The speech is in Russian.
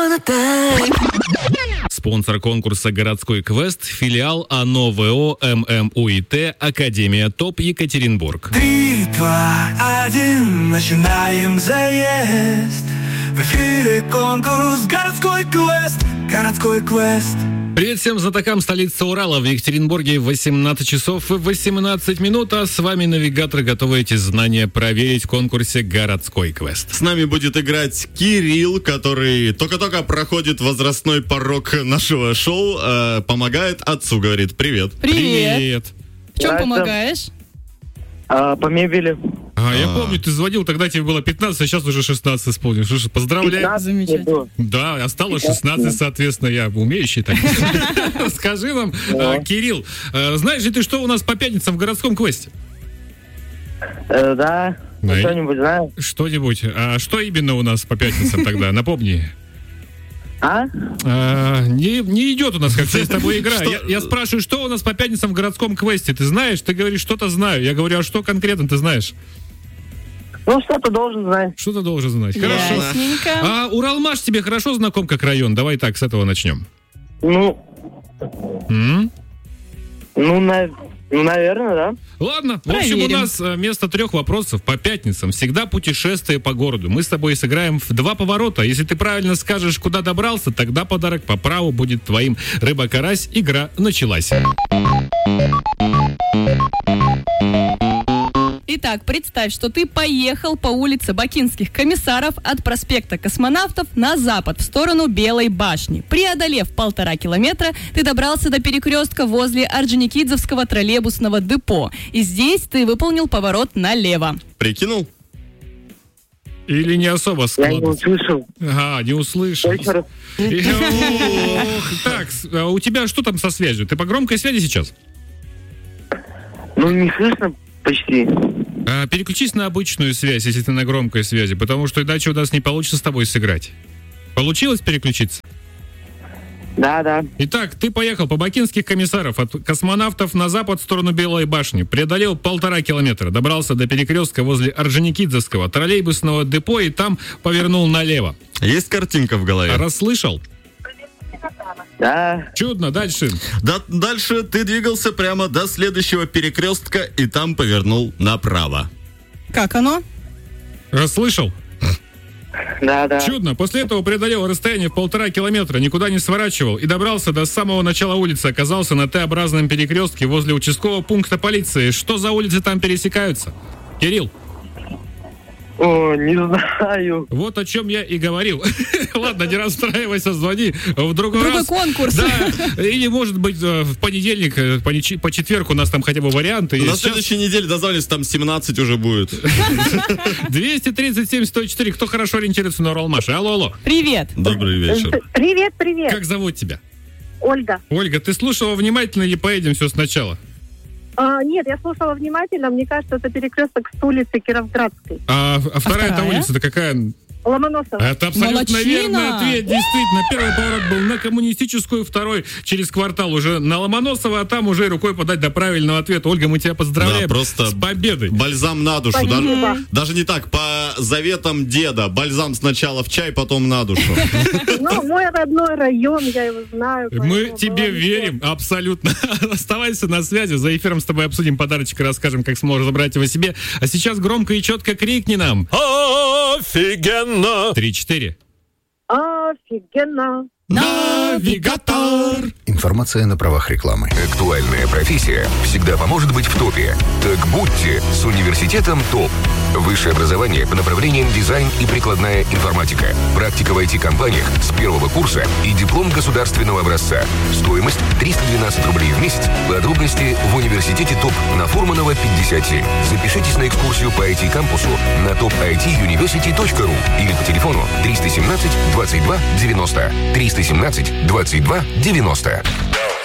Спонсор конкурса «Городской квест» — филиал АНО ВО ММУИТ Академия ТОП Екатеринбург. 3, 2, 1, начинаем заезд. В эфире конкурс «Городской квест». Городской квест. Привет всем знатокам столицы Урала. В Екатеринбурге 18 часов и 18 минут, а с вами навигатор, готовый эти знания проверить в конкурсе «Городской квест». С нами будет играть Кирилл, который только-только проходит возрастной порог нашего шоу, помогает отцу, говорит привет. Привет. В чем помогаешь? По мебели. Я помню, ты звонил, тогда тебе было 15, а сейчас уже 16 исполнил. Слушай, поздравляю. Замечательно. Да, осталось 16, соответственно, я умею считать. Скажи нам, Кирилл, знаешь ли ты, что у нас по пятницам в городском квесте? Да, что-нибудь знаю. Что-нибудь. А что именно у нас по пятницам тогда? Напомни. Не идет у нас как-то с тобой игра. Я спрашиваю, что у нас по пятницам в городском квесте? Ты знаешь? Ты говоришь, что-то знаю. Я говорю, а что конкретно ты знаешь? Ну, что-то должен знать. Что-то должен знать. Хорошо. Ясненько. А Уралмаш тебе хорошо знаком как район? Давай так, с этого начнем. Наверное, да. Ладно, в общем, у нас вместо 3 вопросов по пятницам всегда путешествие по городу. Мы с тобой сыграем в 2 поворота. Если ты правильно скажешь, куда добрался, тогда подарок по праву будет твоим. Рыба-карась, игра началась. Итак, представь, что ты поехал по улице Бакинских комиссаров от проспекта Космонавтов на запад, в сторону Белой башни. Преодолев 1,5 километра, ты добрался до перекрестка возле Орджоникидзевского троллейбусного депо. И здесь ты выполнил поворот налево. Прикинул? Или не особо Я складно? не услышал. Не услышал. Еще раз. Так, у тебя что там со связью? Ты по громкой связи сейчас? Не слышно почти. Переключись на обычную связь, если ты на громкой связи, потому что иначе у нас не получится с тобой сыграть. Получилось переключиться? Да. Итак, ты поехал по Бакинских комиссаров от Космонавтов на запад в сторону Белой башни, преодолел 1,5 километра, добрался до перекрестка возле Орджоникидзевского троллейбусного депо и там повернул налево. Есть картинка в голове? Расслышал? Да. Чудно, дальше. Дальше ты двигался прямо до следующего перекрестка и там повернул направо. Как оно? Расслышал? Да. Чудно. После этого преодолел расстояние в 1,5 километра, никуда не сворачивал и добрался до самого начала улицы, оказался на Т-образном перекрестке возле участкового пункта полиции. Что за улицы там пересекаются? Кирилл? Не знаю. Вот о чем я и говорил. Ладно, не расстраивайся, звони в другой раз. конкурс. Да, или, может быть, в понедельник, по четверг у нас там хотя бы варианты. На следующей неделе дозвонились, там 17 уже будет. 237-104. Кто хорошо ориентируется на Уралмаш? Алло. Привет. Добрый вечер. Привет. Как зовут тебя? Ольга. Ольга, ты слушала внимательно или поедем все сначала? Нет, я слушала внимательно. Мне кажется, это перекресток с улицы Кировградской. А вторая-то улица-то какая? Ломоносова. Это абсолютно Молодчина. верный ответ. Действительно, первый поворот был на Коммунистическую, второй через квартал уже на Ломоносова, а там уже рукой подать до правильного ответа. Ольга, мы тебя поздравляем с победой. Бальзам на душу. Даже не так, по заветам деда. Бальзам сначала в чай, потом на душу. Мой родной район, я его знаю. Мы тебе верим, абсолютно. Оставайся на связи, за эфиром с тобой обсудим подарочек и расскажем, как сможешь забрать его себе. А сейчас громко и четко крикни нам. Офигенно! 3-4. Офигенно. Навигатор. Информация на правах рекламы. Актуальная профессия всегда поможет быть в топе. Так будьте с университетом ТОП. Высшее образование по направлениям дизайн и прикладная информатика. Практика в IT-компаниях с первого курса и диплом государственного образца. Стоимость 312 рублей в месяц. Подробности в университете ТОП на Фурманова 57. Запишитесь на экскурсию по IT-кампусу на topituniversity.ru или по телефону 317 22 90. 317 22 90.